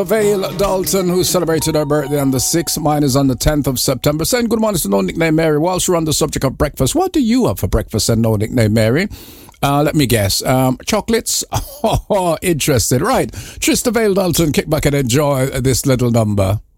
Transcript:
Vale Dalton, who celebrated her birthday on the 6th. Mine is on the 10th of September. Saying good morning to No Nickname Mary. Whilst we're on the subject of breakfast, what do you have for breakfast and No Nickname Mary? Let me guess. Chocolates? Oh, interested. Right. Trista Vale Dalton, kick back and enjoy this little number.